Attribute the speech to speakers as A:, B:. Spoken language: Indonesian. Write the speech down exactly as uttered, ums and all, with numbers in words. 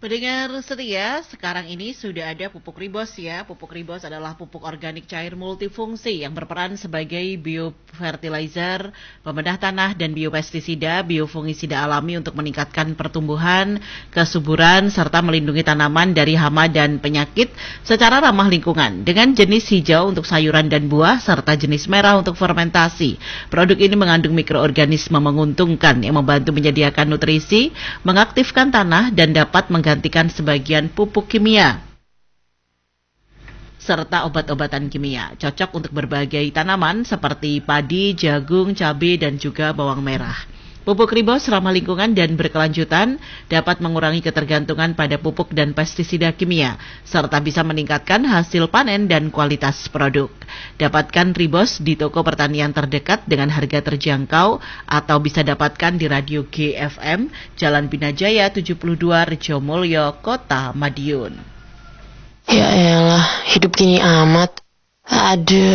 A: Pendengar setia, sekarang ini sudah ada pupuk Ribos ya. Pupuk Ribos adalah pupuk organik cair multifungsi yang berperan sebagai biofertilizer, pembedah tanah dan biopestisida, biofungisida alami untuk meningkatkan pertumbuhan, kesuburan, serta melindungi tanaman dari hama dan penyakit secara ramah lingkungan. Dengan jenis hijau untuk sayuran dan buah, serta jenis merah untuk fermentasi. Produk ini mengandung mikroorganisme menguntungkan yang membantu menyediakan nutrisi, mengaktifkan tanah, dan dapat menggantikan gantikan sebagian pupuk kimia serta obat-obatan kimia. Cocok untuk berbagai tanaman seperti padi, jagung, cabai, dan juga bawang merah. Pupuk Ribos ramah lingkungan dan berkelanjutan, dapat mengurangi ketergantungan pada pupuk dan pestisida kimia, serta bisa meningkatkan hasil panen dan kualitas produk. Dapatkan Ribos di toko pertanian terdekat dengan harga terjangkau, atau bisa dapatkan di Radio G F M, Jalan Binajaya tujuh puluh dua, Rejomulyo, Kota Madiun.
B: Ya elah, hidup gini amat. Aduh.